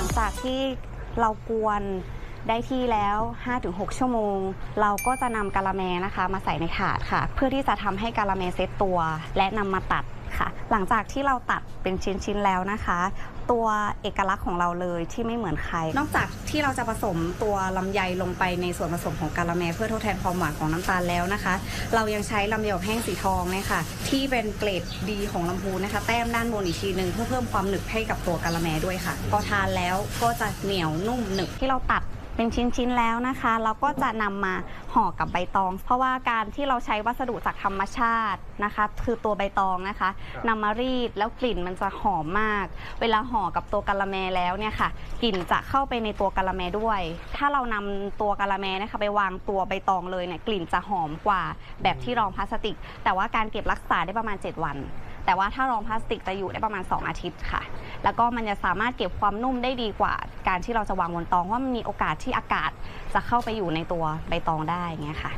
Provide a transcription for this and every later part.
จากที่เรากวนได้ที่แล้ว 5-6 ชั่วโมงเราก็จะนำกะละแมนะคะมาใส่ในถาดค่ะเพื่อที่จะทำให้กะละแมเซตตัวและนำมาตัดค่ะหลังจากที่เราตัดเป็นชิ้นๆแล้วนะคะตัวเอกลักษณ์ของเราเลยที่ไม่เหมือนใครนอกจากที่เราจะผสมตัวลำไยลงไปในส่วนผสมของกะละแมเพื่อทดแทนความหวานของน้ำตาลแล้วนะคะเรายังใช้ลำไยอบแห้งสีทองเนี่ยค่ะที่เป็นเกรดดีของลำพูนนะคะแต้มด้านบนอีกทีนึงเพื่อเพิ่มความหนึบให้กับตัวกะละแมด้วยค่ะพอทานแล้วก็จะเหนียวนุ่มหนึบที่เราตัดเป็นชิ้นๆแล้วนะคะเราก็จะนำมาห่อกับใบตองเพราะว่าการที่เราใช้วัสดุจากธรรมชาตินะคะคือตัวใบตองนะคะนำมารีดแล้วกลิ่นมันจะหอมมากเวลาห่อกับตัวกะละแมแล้วเนี่ยค่ะกลิ่นจะเข้าไปในตัวกะละแมด้วยถ้าเรานำตัวกะละแมนะคะไปวางตัวใบตองเลยเนี่ยกลิ่นจะหอมกว่าแบบที่รองพลาสติกแต่ว่าการเก็บรักษาได้ประมาณ7 วันแต่ว่าถ้ารองพลาสติกจะอยู่ได้ประมาณ2 อาทิตย์ค่ะแล้วก็มันจะสามารถเก็บความนุ่มได้ดีกว่าการที่เราจะวางบนตองว่ามันมีโอกาสที่อากาศจะเข้าไปอยู่ในตัวใบตองได้เงี้ยค่ะ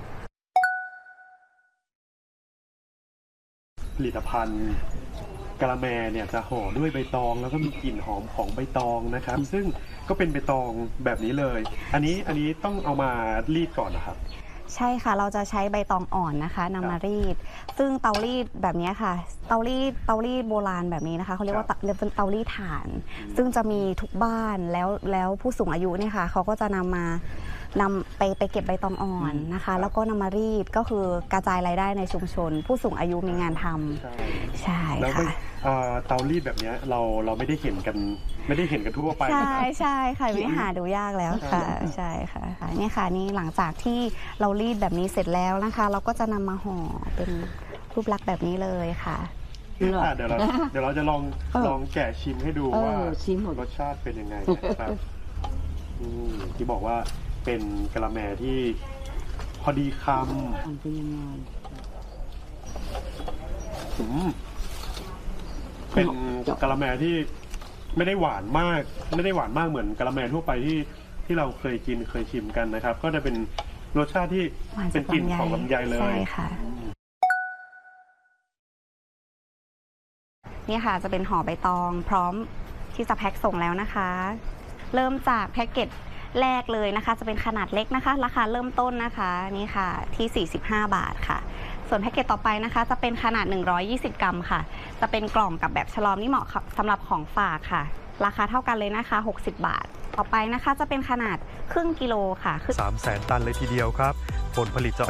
ผลิตภัณฑ์กะละแมเนี่ยจะห่อด้วยใบตองแล้วก็มีกลิ่นหอมของใบตองนะครับซึ่งก็เป็นใบตองแบบนี้เลยอันนี้ต้องเอามารีดก่อนนะครับใช่ค่ะเราจะใช้ใบตองอ่อนนะคะนำมารีดซึ่งเตารีดแบบนี้ค่ะเตารีดโบราณแบบนี้นะคะเขาเรียกว่าเตารีดถ่านซึ่งจะมีทุกบ้านแล้วผู้สูงอายุเนี่ยค่ะเขาก็จะนำไปเก็บใบตองอ่อนนะคะแล้วก็นำมารีดก็คือกระจายรายได้ในชุมชนผู้สูงอายุมีงานทำใช่ค่ะเตารีดแบบนี้เราไม่ได้เห็นกันทั่วไปใช่ค่ะไม่หาดูยากแล้วค่ะใช่ค่ะนี่ค่ะนี่หลังจากที่เรารีดแบบนี้เสร็จแล้วนะคะเราก็จะนำมาห่อเป็นรูปลักษณ์แบบนี้เลยค่ะเดี๋ยวเราจะลองแกะชิมให้ดูว่ารสชาติเป็นยังไงนะครับที่บอกว่าเป็นกะละแมที่พอดีคำเป็นกะละแมที่ไม่ได้หวานมากเหมือนกะละแมทั่วไปที่เราเคยชิมกันนะครับก็จะเป็นรสชาติที่เป็นกลิ่นของลำไยเลยใช่ค่ะนี่ค่ะจะเป็นห่อใบตองพร้อมที่จะแพ็คส่งแล้วนะคะเริ่มจากแพ็กเกจแรกเลยนะคะจะเป็นขนาดเล็กนะคะราคาเริ่มต้นนะคะนี่ค่ะที่45 บาทค่ะส่วนแพ็กเกจต่อไปนะคะจะเป็นขนาด120 กรัมค่ะจะเป็นกล่องกับแบบฉลอมนี่เหมาะสำหรับของฝากค่ะราคาเท่ากันเลยนะคะ60 บาทต่อไปนะคะจะเป็นขนาดครึ่งกิโลค่ะ 300,000 ตันเลยทีเดียวครับผลผลิต